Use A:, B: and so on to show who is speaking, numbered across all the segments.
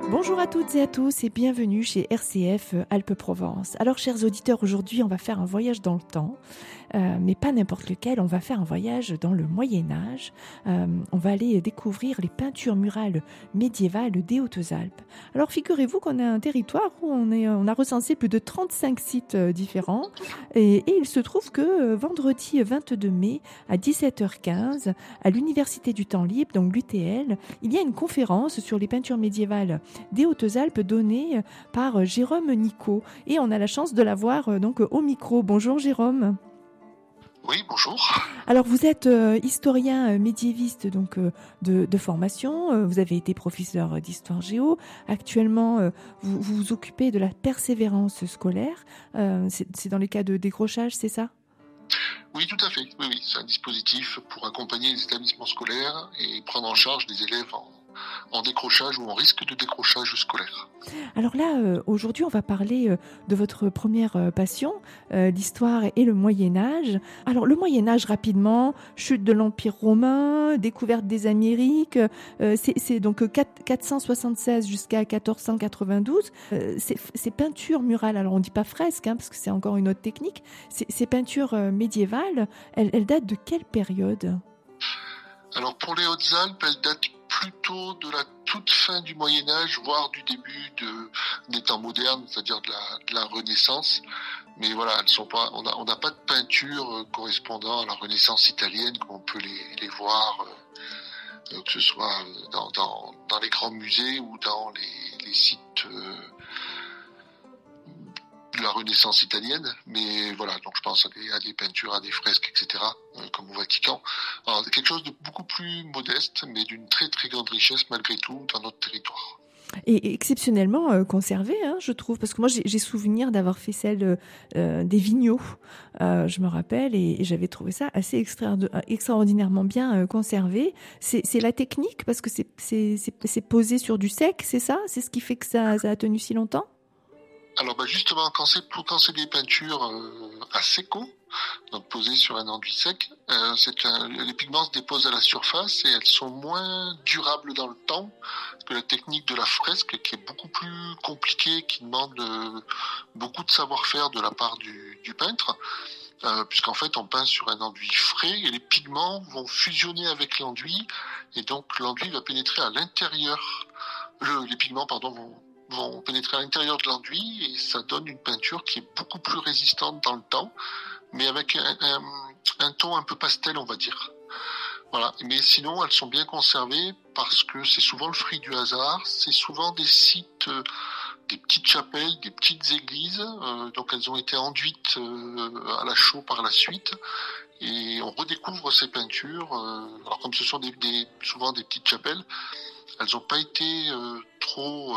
A: Bonjour à toutes et à tous et bienvenue chez RCF Alpes-Provence. Alors chers auditeurs, aujourd'hui on va faire un voyage dans le temps, mais pas n'importe lequel, on va faire un voyage dans le Moyen-Âge. On va aller découvrir les peintures murales médiévales des Hautes-Alpes. Alors figurez-vous qu'on a un territoire où on a recensé plus de 35 sites différents et il se trouve que vendredi 22 mai à 17h15 à l'Université du Temps Libre, donc l'UTL, il y a une conférence sur les peintures médiévales des Hautes-Alpes donnée par Jérôme Nicot. Et on a la chance de l'avoir donc au micro. Bonjour Jérôme.
B: Oui, bonjour.
A: Alors vous êtes historien médiéviste donc de formation, vous avez été professeur d'histoire géo, actuellement vous vous occupez de la persévérance scolaire, c'est dans les cas de décrochage, c'est ça ?
B: Oui, tout à fait. Oui, c'est un dispositif pour accompagner les établissements scolaires et prendre en charge des élèves en décrochage ou en risque de décrochage scolaire.
A: Alors là, aujourd'hui, on va parler de votre première passion, l'histoire et le Moyen-Âge. Alors le Moyen-Âge, rapidement, chute de l'Empire romain, découverte des Amériques, c'est donc 476 jusqu'à 1492. Ces peintures murales, alors on ne dit pas fresques, parce que c'est encore une autre technique, ces peintures médiévales, elles datent de quelle période ?
B: Alors pour les Hautes-Alpes, elles datent plutôt de la toute fin du Moyen-Âge, voire du début des temps modernes, c'est-à-dire de la Renaissance. Mais voilà, elles sont pas, on n'a pas de peinture correspondant à la Renaissance italienne comme on peut les voir, que ce soit dans les grands musées ou dans les sites de la Renaissance italienne, mais voilà, donc je pense à des peintures, à des fresques, etc., comme au Vatican. Alors, quelque chose de beaucoup plus modeste, mais d'une très très grande richesse malgré tout dans notre territoire.
A: Et exceptionnellement conservé, je trouve, parce que moi j'ai souvenir d'avoir fait celle des Vigneaux, je me rappelle, et j'avais trouvé ça assez extraordinairement bien conservé. C'est la technique, parce que c'est posé sur du sec, c'est ça ? C'est ce qui fait que ça a tenu si longtemps ?
B: Alors justement, quand c'est des peintures à seco, donc posées sur un enduit sec, les pigments se déposent à la surface et elles sont moins durables dans le temps que la technique de la fresque, qui est beaucoup plus compliquée, qui demande beaucoup de savoir-faire de la part du peintre, puisqu'en fait on peint sur un enduit frais et les pigments vont fusionner avec l'enduit et donc l'enduit va pénétrer à l'intérieur. Les pigments, vont pénétrer à l'intérieur de l'enduit et ça donne une peinture qui est beaucoup plus résistante dans le temps, mais avec un ton un peu pastel, on va dire. Voilà. Mais sinon, elles sont bien conservées parce que c'est souvent le fruit du hasard. C'est souvent des sites, des petites chapelles, des petites églises. Donc elles ont été enduites à la chaux par la suite. Et on redécouvre ces peintures. Alors comme ce sont souvent des petites chapelles, elles n'ont pas été trop,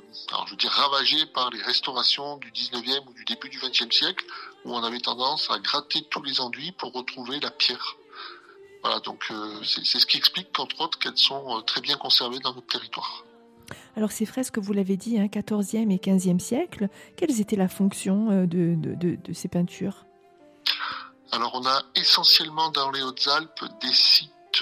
B: ravagées par les restaurations du 19e ou du début du 20e siècle, où on avait tendance à gratter tous les enduits pour retrouver la pierre. Voilà, donc c'est ce qui explique qu'entre autres qu'elles sont très bien conservées dans notre territoire.
A: Alors ces fresques, vous l'avez dit, 14e et 15e siècle, quelles étaient la fonction de ces peintures ?
B: Alors on a essentiellement dans les Hautes-Alpes des sites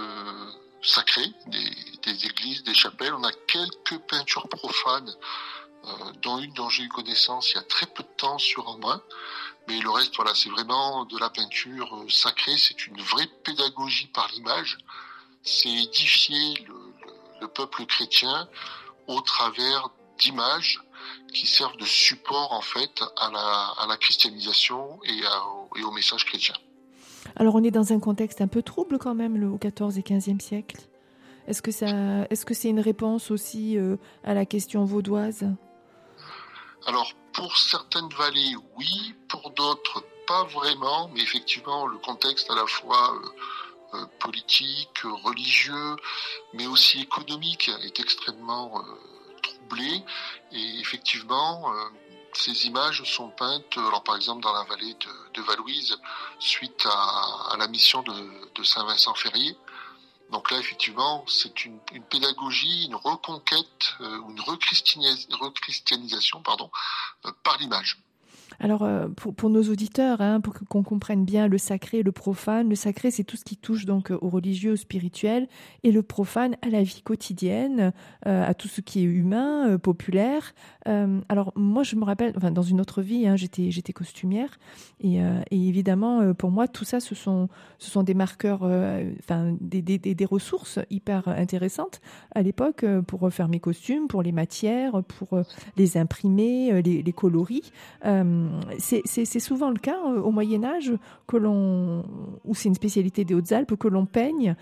B: sacrés, des églises, des chapelles. On a quelques peintures profanes, dont une dont j'ai eu connaissance il y a très peu de temps sur Embrun. Mais le reste, voilà, c'est vraiment de la peinture sacrée. C'est une vraie pédagogie par l'image. C'est édifier le peuple chrétien au travers d'images qui servent de support en fait à la christianisation et au message chrétien.
A: Alors on est dans un contexte un peu trouble quand même, au XIVe et XVe siècle. Est-ce que c'est une réponse aussi à la question vaudoise ?
B: Alors pour certaines vallées, oui, pour d'autres, pas vraiment, mais effectivement le contexte à la fois politique, religieux, mais aussi économique est extrêmement troublé. Et effectivement, ces images sont peintes, alors par exemple dans la vallée de Valouise, suite à la mission de Saint-Vincent-Ferrier. Donc là, effectivement, c'est une pédagogie, une reconquête, une rechristianisation, par l'image.
A: Alors, pour nos auditeurs, hein, qu'on comprenne bien le sacré et le profane, le sacré, c'est tout ce qui touche donc au religieux, au spirituel, et le profane à la vie quotidienne, à tout ce qui est humain, populaire. Alors, moi, je me rappelle, enfin, dans une autre vie, hein, j'étais costumière, et évidemment, pour moi, tout ça, ce sont des marqueurs, enfin, des ressources hyper intéressantes à l'époque pour faire mes costumes, pour les matières, pour les imprimer, les coloris. C'est souvent le cas au Moyen Âge où c'est une spécialité des Hautes-Alpes, que l'on peigne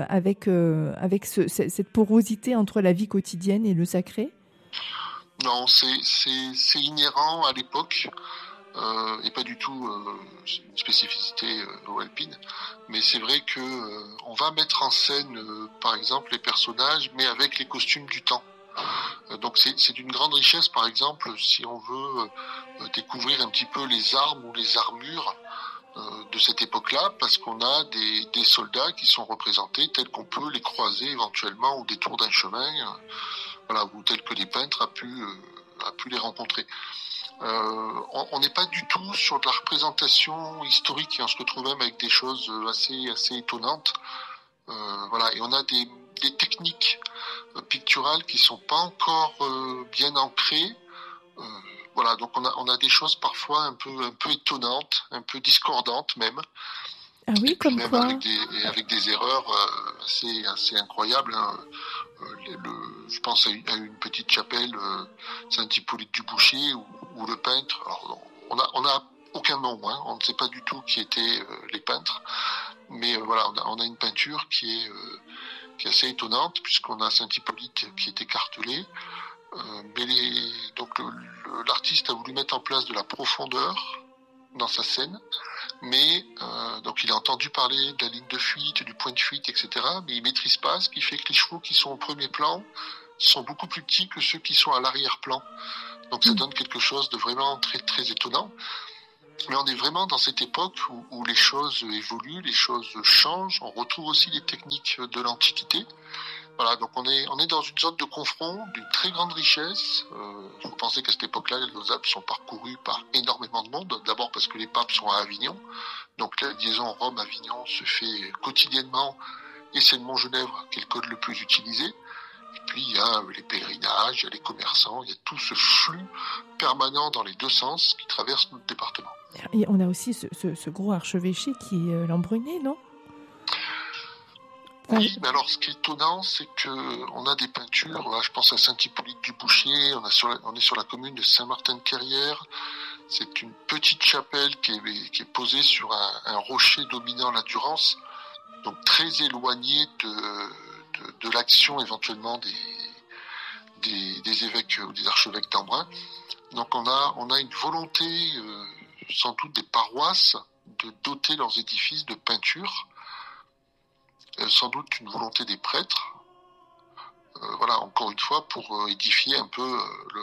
A: avec cette porosité entre la vie quotidienne et le sacré.
B: Non, c'est inhérent à l'époque. Et pas du tout une spécificité alpine, mais c'est vrai que on va mettre en scène par exemple les personnages, mais avec les costumes du temps. Donc c'est d'une grande richesse, par exemple, si on veut découvrir un petit peu les armes ou les armures de cette époque-là, parce qu'on a des soldats qui sont représentés tels qu'on peut les croiser éventuellement au détour d'un chemin, voilà, ou tels que les peintres a pu les rencontrer. On n'est pas du tout sur de la représentation historique, on se retrouve même avec des choses assez étonnantes. Voilà, et on a des techniques picturales qui sont pas encore bien ancrées. Voilà, donc on a des choses parfois un peu étonnantes, un peu discordantes même.
A: Ah oui,
B: et puis
A: comme
B: même
A: quoi?
B: avec des erreurs assez incroyables. Hein. Je pense à une petite chapelle Saint-Hippolyte du Boucher où le peintre, alors on a aucun nom, hein, on ne sait pas du tout qui étaient les peintres, mais voilà, on a une peinture qui est assez étonnante puisqu'on a Saint-Hippolyte qui est écartelé, mais donc l'artiste a voulu mettre en place de la profondeur dans sa scène, mais donc il a entendu parler de la ligne de fuite, du point de fuite, etc. Mais il maîtrise pas, ce qui fait que les chevaux qui sont au premier plan sont beaucoup plus petits que ceux qui sont à l'arrière-plan. Donc ça donne quelque chose de vraiment très très étonnant. Mais on est vraiment dans cette époque où les choses évoluent, les choses changent. On retrouve aussi les techniques de l'Antiquité. Voilà, donc on est dans une zone de confront d'une très grande richesse. Il faut penser qu'à cette époque-là, les Alpes sont parcourues par énormément de monde. D'abord parce que les papes sont à Avignon, donc la liaison Rome-Avignon se fait quotidiennement, et c'est le Mont-Genèvre qui est le code le plus utilisé. Et puis il y a les pèlerinages, il y a les commerçants, il y a tout ce flux permanent dans les deux sens qui traverse notre département.
A: Et on a aussi ce gros archevêché qui est l'Embruné, non?
B: Oui, mais alors ce qui est étonnant, c'est que on a des peintures. Là, je pense à Saint-Hippolyte du Boucher. On est sur la commune de Saint-Martin-de-Carrière. C'est une petite chapelle qui est posée sur un rocher dominant la Durance, donc très éloigné de l'action éventuellement des évêques ou des archevêques d'Embrun. Donc on a une volonté, sans doute des paroisses, de doter leurs édifices de peinture. Sans doute une volonté des prêtres, voilà, encore une fois, pour édifier un peu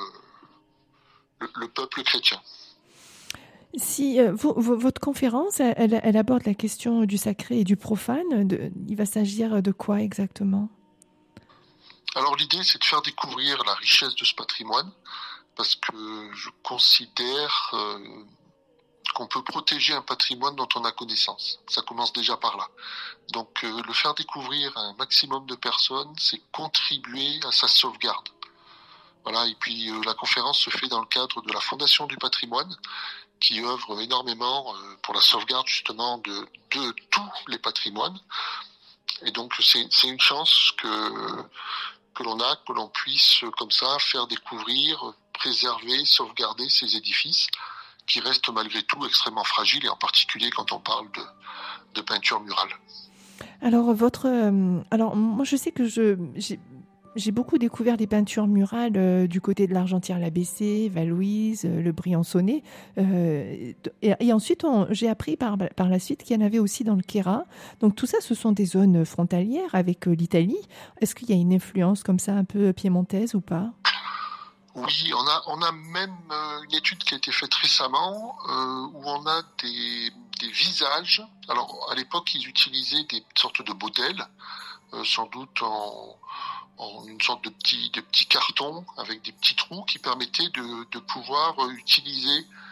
B: le peuple chrétien.
A: Si votre conférence, elle aborde la question du sacré et du profane, il va s'agir de quoi exactement?
B: Alors l'idée, c'est de faire découvrir la richesse de ce patrimoine, parce que je considère qu'on peut protéger un patrimoine dont on a connaissance. Ça commence déjà par là. Donc le faire découvrir à un maximum de personnes, c'est contribuer à sa sauvegarde. Voilà, et puis la conférence se fait dans le cadre de la Fondation du patrimoine, qui œuvre énormément pour la sauvegarde justement de tous les patrimoines. Et donc c'est une chance que l'on puisse comme ça faire découvrir, préserver, sauvegarder ces édifices qui restent malgré tout extrêmement fragiles, et en particulier quand on parle de peinture murale.
A: Alors alors moi je sais que j'ai beaucoup découvert les peintures murales du côté de l'Argentière-la-Bessée, Val-Louise, le Briançonnais. Et ensuite, j'ai appris par la suite qu'il y en avait aussi dans le Queyras. Donc tout ça, ce sont des zones frontalières avec l'Italie. Est-ce qu'il y a une influence comme ça un peu piémontaise ou pas?
B: Oui, on a même une étude qui a été faite récemment où on a des visages. Alors à l'époque, ils utilisaient des sortes de modèles, sans doute en une sorte de petits cartons avec des petits trous qui permettaient de pouvoir utiliser